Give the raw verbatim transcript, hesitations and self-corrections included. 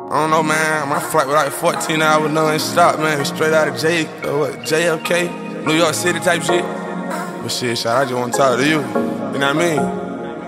I don't know, man. My flight was like fourteen hours non-stop, man. Straight out of J, uh, what, J F K, New York City type shit. But shit, shot, I just want to talk to you. You know what I mean?